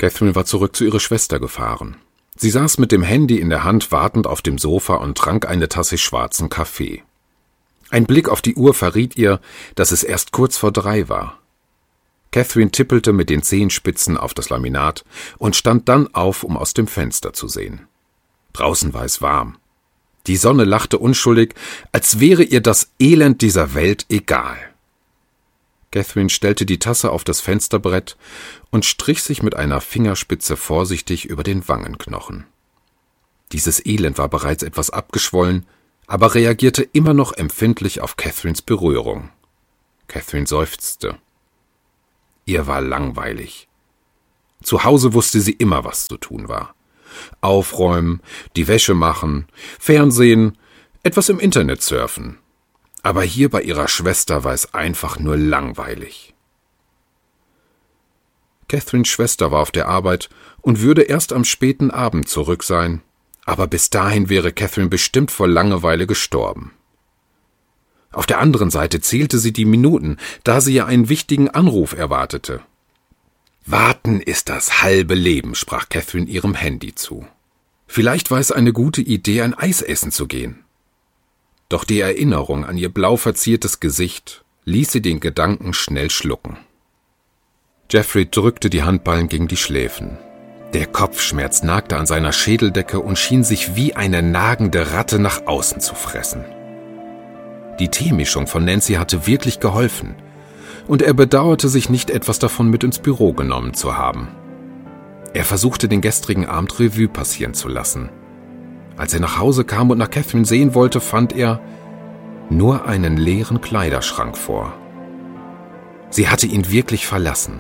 Catherine war zurück zu ihrer Schwester gefahren. Sie saß mit dem Handy in der Hand wartend auf dem Sofa und trank eine Tasse schwarzen Kaffee. Ein Blick auf die Uhr verriet ihr, dass es erst kurz vor 3 war. Catherine tippelte mit den Zehenspitzen auf das Laminat und stand dann auf, um aus dem Fenster zu sehen. Draußen war es warm. Die Sonne lachte unschuldig, als wäre ihr das Elend dieser Welt egal. Catherine stellte die Tasse auf das Fensterbrett und strich sich mit einer Fingerspitze vorsichtig über den Wangenknochen. Dieses Elend war bereits etwas abgeschwollen, aber reagierte immer noch empfindlich auf Catherines Berührung. Catherine seufzte. Ihr war langweilig. Zu Hause wusste sie immer, was zu tun war. Aufräumen, die Wäsche machen, Fernsehen, etwas im Internet surfen. Aber hier bei ihrer Schwester war es einfach nur langweilig. Catherines Schwester war auf der Arbeit und würde erst am späten Abend zurück sein, aber bis dahin wäre Catherine bestimmt vor Langeweile gestorben. Auf der anderen Seite zählte sie die Minuten, da sie ja einen wichtigen Anruf erwartete. »Warten ist das halbe Leben«, sprach Catherine ihrem Handy zu. Vielleicht war es eine gute Idee, ein Eis essen zu gehen. Doch die Erinnerung an ihr blau verziertes Gesicht ließ sie den Gedanken schnell schlucken. Jeffrey drückte die Handballen gegen die Schläfen. Der Kopfschmerz nagte an seiner Schädeldecke und schien sich wie eine nagende Ratte nach außen zu fressen. Die Teemischung von Nancy hatte wirklich geholfen, und er bedauerte sich nicht, etwas davon mit ins Büro genommen zu haben. Er versuchte, den gestrigen Abend Revue passieren zu lassen. Als er nach Hause kam und nach Catherine sehen wollte, fand er nur einen leeren Kleiderschrank vor. Sie hatte ihn wirklich verlassen.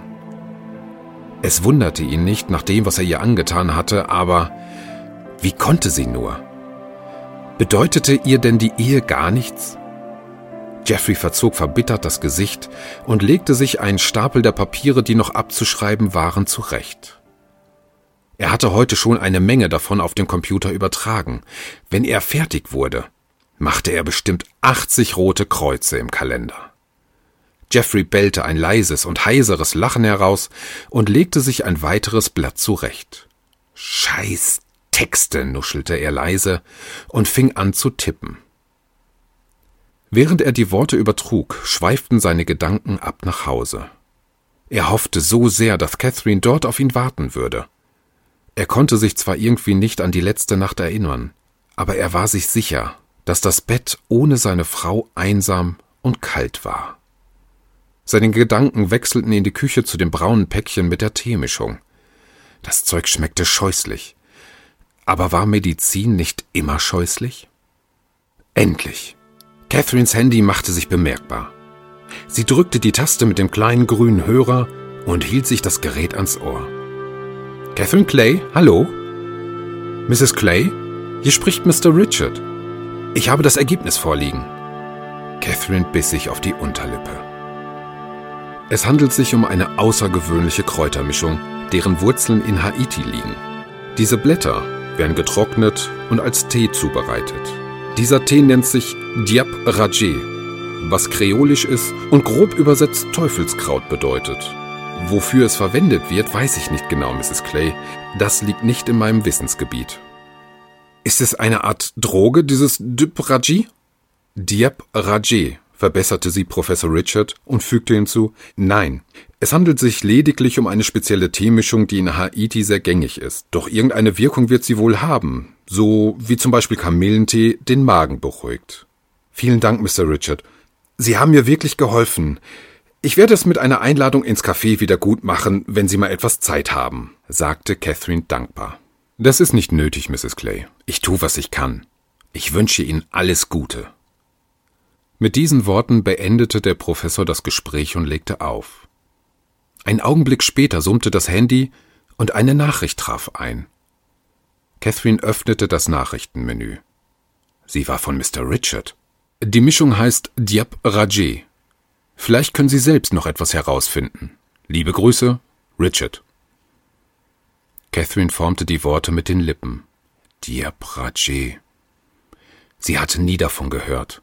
Es wunderte ihn nicht nach dem, was er ihr angetan hatte, aber wie konnte sie nur? Bedeutete ihr denn die Ehe gar nichts? Jeffrey verzog verbittert das Gesicht und legte sich einen Stapel der Papiere, die noch abzuschreiben waren, zurecht. Er hatte heute schon eine Menge davon auf dem Computer übertragen. Wenn er fertig wurde, machte er bestimmt 80 rote Kreuze im Kalender. Jeffrey bellte ein leises und heiseres Lachen heraus und legte sich ein weiteres Blatt zurecht. »Scheiß Texte«, nuschelte er leise und fing an zu tippen. Während er die Worte übertrug, schweiften seine Gedanken ab nach Hause. Er hoffte so sehr, dass Catherine dort auf ihn warten würde. Er konnte sich zwar irgendwie nicht an die letzte Nacht erinnern, aber er war sich sicher, dass das Bett ohne seine Frau einsam und kalt war. Seine Gedanken wechselten in die Küche zu dem braunen Päckchen mit der Teemischung. Das Zeug schmeckte scheußlich. Aber war Medizin nicht immer scheußlich? Endlich! Catherines Handy machte sich bemerkbar. Sie drückte die Taste mit dem kleinen grünen Hörer und hielt sich das Gerät ans Ohr. »Catherine Clay, hallo? Mrs. Clay, hier spricht Mr. Richard. Ich habe das Ergebnis vorliegen.« Catherine biss sich auf die Unterlippe. Es handelt sich um eine außergewöhnliche Kräutermischung, deren Wurzeln in Haiti liegen. Diese Blätter werden getrocknet und als Tee zubereitet. Dieser Tee nennt sich Diap Rajé, was kreolisch ist und grob übersetzt Teufelskraut bedeutet. Wofür es verwendet wird, weiß ich nicht genau, Mrs. Clay. Das liegt nicht in meinem Wissensgebiet. Ist es eine Art Droge, dieses Diap Rajé? Diap Rajé, verbesserte sie Professor Richard und fügte hinzu, nein, es handelt sich lediglich um eine spezielle Teemischung, die in Haiti sehr gängig ist. Doch irgendeine Wirkung wird sie wohl haben, so wie zum Beispiel Kamillentee den Magen beruhigt. Vielen Dank, Mr. Richard. Sie haben mir wirklich geholfen. Ich werde es mit einer Einladung ins Café wieder gut machen, wenn Sie mal etwas Zeit haben, sagte Catherine dankbar. Das ist nicht nötig, Mrs. Clay. Ich tue, was ich kann. Ich wünsche Ihnen alles Gute. Mit diesen Worten beendete der Professor das Gespräch und legte auf. Ein Augenblick später summte das Handy und eine Nachricht traf ein. Catherine öffnete das Nachrichtenmenü. Sie war von Mr. Richard. Die Mischung heißt Diap Rajé. Vielleicht können Sie selbst noch etwas herausfinden. Liebe Grüße, Richard. Catherine formte die Worte mit den Lippen. Diap Rajé. Sie hatte nie davon gehört.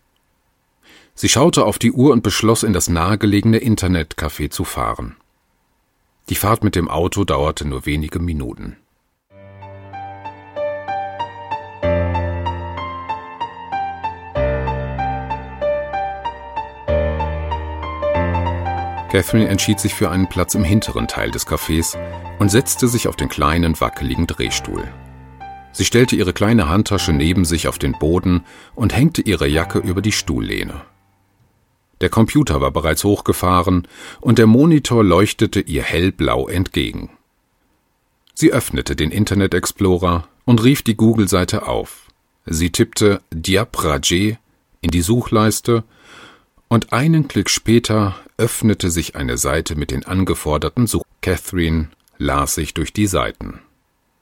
Sie schaute auf die Uhr und beschloss, in das nahegelegene Internetcafé zu fahren. Die Fahrt mit dem Auto dauerte nur wenige Minuten. Catherine entschied sich für einen Platz im hinteren Teil des Cafés und setzte sich auf den kleinen, wackeligen Drehstuhl. Sie stellte ihre kleine Handtasche neben sich auf den Boden und hängte ihre Jacke über die Stuhllehne. Der Computer war bereits hochgefahren und der Monitor leuchtete ihr hellblau entgegen. Sie öffnete den Internet Explorer und rief die Google-Seite auf. Sie tippte Diab Rajeh in die Suchleiste und einen Klick später öffnete sich eine Seite mit den angeforderten Catherine las sich durch die Seiten.